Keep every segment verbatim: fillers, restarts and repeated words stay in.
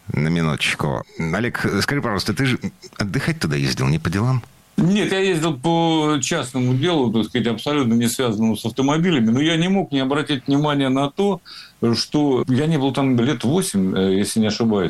на минуточку. Олег, скажи, пожалуйста, ты же отдыхать туда ездил, не по делам? Нет, я ездил по частному делу, так сказать, абсолютно не связанному с автомобилями, но я не мог не обратить внимания на то, что я не был там лет восемь, если не ошибаюсь,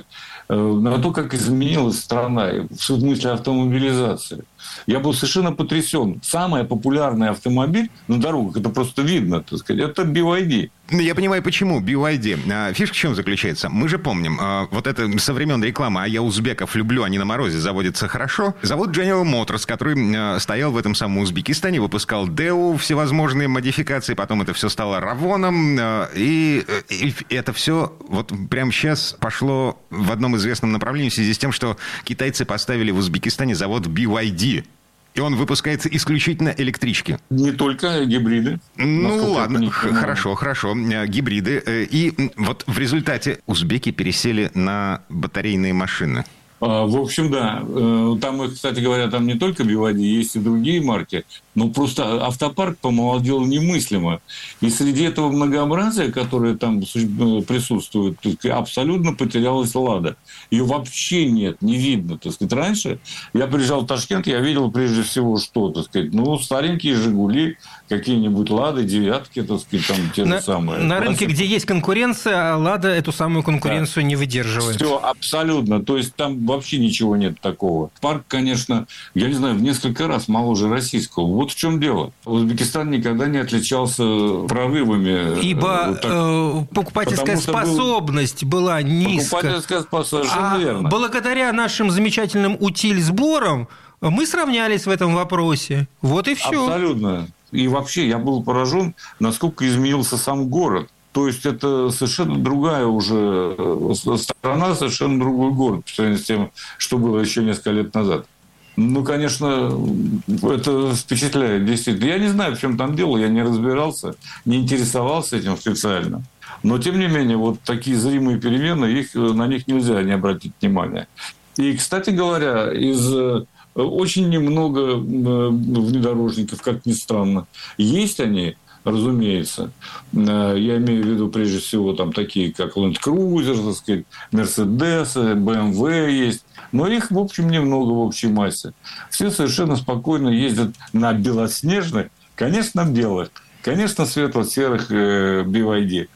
на то, как изменилась страна в смысле автомобилизации. Я был совершенно потрясен. Самый популярный автомобиль на дорогах, это просто видно, так сказать, это би вай ди. Я понимаю, почему би вай ди. Фишка в чем заключается? Мы же помним, вот это со времен рекламы «А я узбеков люблю, они на морозе заводятся хорошо». Завод General Motors, который стоял в этом самом Узбекистане, выпускал дэу, всевозможные модификации, потом это все стало Равоном, и, и это все вот прямо сейчас пошло в одном известном направлении в связи с тем, что китайцы поставили в Узбекистане завод би вай ди. И он выпускается исключительно электрички. Не только гибриды. Ну, ладно, хорошо, хорошо. Гибриды. И вот в результате узбеки пересели на батарейные машины. В общем, да. Там, кстати говоря, там не только би вай ди, есть и другие марки. Но просто автопарк помолодел немыслимо. И среди этого многообразия, которое там присутствует, абсолютно потерялась «Лада». Ее вообще нет, не видно. Так сказать. Раньше я приезжал в Ташкент, я видел прежде всего что, так сказать, ну, старенькие «Жигули», какие-нибудь «Лады», «девятки», так сказать, там те на, же самые. На рынке, где есть конкуренция, а «Лада» эту самую конкуренцию да. не выдерживает. Все, абсолютно. То есть там вообще ничего нет такого. Парк, конечно, я не знаю, в несколько раз моложе российского. Вот в чем дело. Узбекистан никогда не отличался прорывами. Ибо вот так, э, покупательская способность был... была низкая. Покупательская способность, совершенно а верно. Благодаря нашим замечательным утиль-сборам мы сравнялись в этом вопросе. Вот и все. Абсолютно. И вообще я был поражен, насколько изменился сам город. То есть это совершенно другая уже страна, совершенно другой город по сравнению с тем, что было еще несколько лет назад. Ну, конечно, это впечатляет, действительно. Я не знаю, в чем там дело, я не разбирался, не интересовался этим специально. Но, тем не менее, вот такие зримые перемены, их, на них нельзя не обратить внимания. И, кстати говоря, из очень немного внедорожников, как ни странно, есть они, разумеется. Я имею в виду, прежде всего, там такие, как Land Cruiser, так сказать, Mercedes, бэ эм вэ есть. Но их, в общем, немного в общей массе. Все совершенно спокойно ездят на белоснежных, конечно, белых, конечно, светло-серых би вай ди.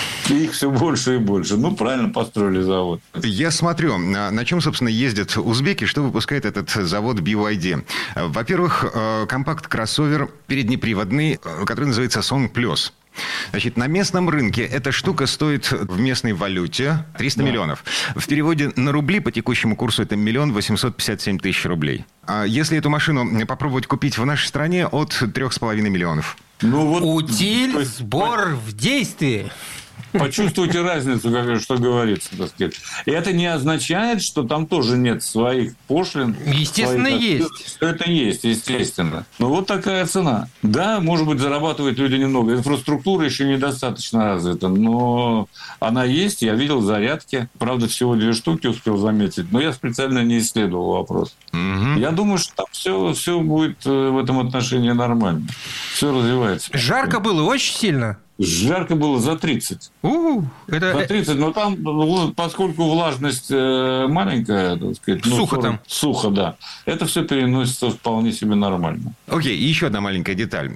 И их все больше и больше. Ну, правильно построили завод. Я смотрю, на чем, собственно, ездят узбеки, что выпускает этот завод би вай ди. Во-первых, компакт-кроссовер переднеприводный, который называется Song Plus. Значит, на местном рынке эта штука стоит в местной валюте триста да. миллионов. В переводе на рубли по текущему курсу это миллион восемьсот пятьдесят семь тысяч рублей. А если эту машину попробовать купить в нашей стране, от трех с половиной миллионов. Ну, вот... Утиль, сбор в действии. Почувствуйте разницу, как, что говорится, так сказать. И это не означает, что там тоже нет своих пошлин. Естественно, своих... есть. Это есть, естественно. Но вот такая цена. Да, может быть, зарабатывают люди немного. Инфраструктура еще недостаточно развита, но она есть. Я видел зарядки. Правда, всего две штуки успел заметить, но я специально не исследовал вопрос. Угу. Я думаю, что там все, все будет в этом отношении нормально. Все развивается. Жарко было очень сильно. Жарко было за тридцать. У-у, это... За тридцать, но там, поскольку влажность маленькая, так сказать, ну, сухо сорок, там. Сухо, да. Это все переносится вполне себе нормально. Окей, okay, еще одна маленькая деталь.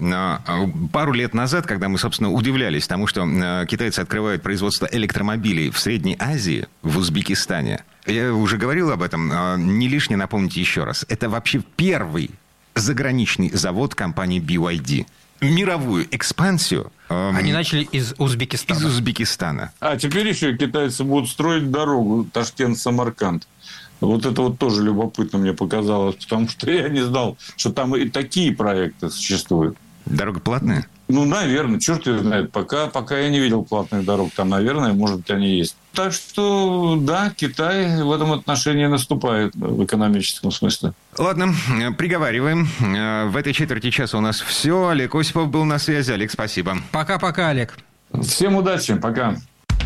Пару лет назад, когда мы, собственно, удивлялись тому, что китайцы открывают производство электромобилей в Средней Азии, в Узбекистане, я уже говорил об этом, не лишне напомнить еще раз. Это вообще первый заграничный завод компании би вай ди. Мировую экспансию эм, они начали из Узбекистана. Из Узбекистана. А теперь еще китайцы будут строить дорогу Ташкент-Самарканд. Вот это вот тоже любопытно мне показалось, потому что я не знал, что там и такие проекты существуют. Дорога платная? Ну, наверное, черт его знает. Пока, пока я не видел платных дорог. Там, наверное, может быть, они есть. Так что, да, Китай в этом отношении наступает в экономическом смысле. Ладно, приговариваем. В этой четверти часа у нас все. Олег Осипов был на связи. Олег, спасибо. Пока-пока, Олег. Всем удачи. Пока.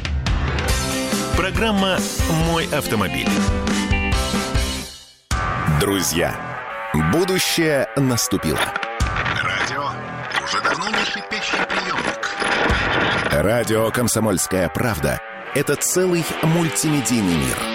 Программа «Мой автомобиль». Друзья, будущее наступило. Радио уже давно не шипящий приемник. Радио «Комсомольская правда» — это целый мультимедийный мир.